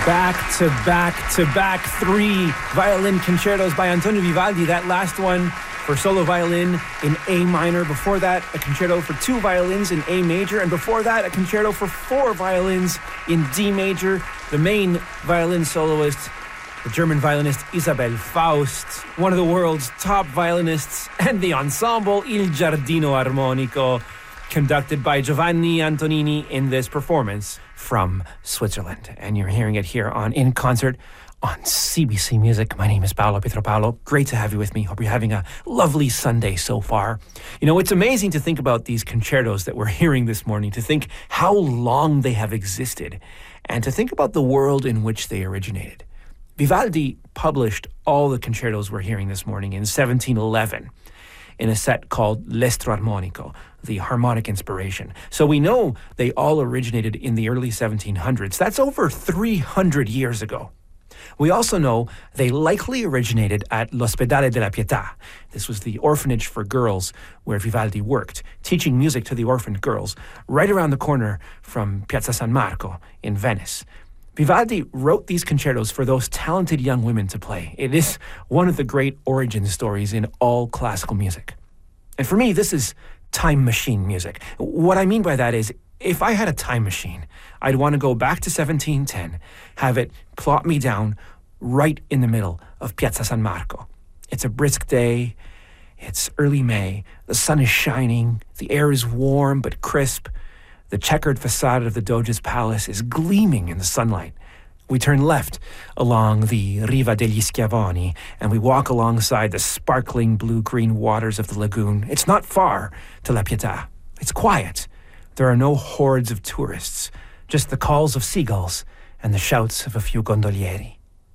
Back-to-back three violin concertos by Antonio Vivaldi. That last one for solo violin in A minor. Before that, a concerto for two violins in A major. And before that, a concerto for four violins in D major. The main violin soloist, the German violinist Isabel Faust, one of the world's top violinists, and the ensemble Il Giardino Armonico, conducted by Giovanni Antonini in this performance from Switzerland. And you're hearing it here on In Concert on CBC Music. My name is Paolo Pietropalo. Great to have you with me. Hope you're having a lovely Sunday so far. You know, it's amazing to think about these concertos that we're hearing this morning, to think how long they have existed, and to think about the world in which they originated. Vivaldi published all the concertos we're hearing this morning in 1711. In a set called L'Estro Armonico, the harmonic inspiration. So we know they all originated in the early 1700s. That's over 300 years ago. We also know they likely originated at L'Ospedale della Pietà. This was the orphanage for girls where Vivaldi worked, teaching music to the orphaned girls, right around the corner from Piazza San Marco in Venice. Vivaldi wrote these concertos for those talented young women to play. It is one of the great origin stories in all classical music. And for me, this is time machine music. What I mean by that is, if I had a time machine, I'd want to go back to 1710, have it plot me down right in the middle of Piazza San Marco. It's a brisk day. It's early May. The sun is shining. The air is warm but crisp. The checkered facade of the Doge's palace is gleaming in the sunlight. We turn left along the Riva degli Schiavoni, and we walk alongside the sparkling blue-green waters of the lagoon. It's not far to La Pietà. It's quiet. There are no hordes of tourists, just the calls of seagulls and the shouts of a few gondolieri.